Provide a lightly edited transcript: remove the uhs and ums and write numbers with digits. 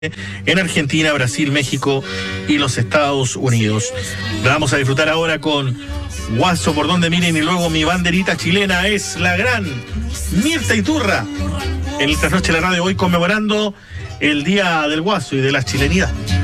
en Argentina, Brasil, México y los Estados Unidos. La vamos a disfrutar ahora con Guaso por donde miren y luego mi banderita chilena es la gran Mirta Iturra. En el Trasnoche de la Radio hoy conmemorando el Día del Guaso y de la chilenidad.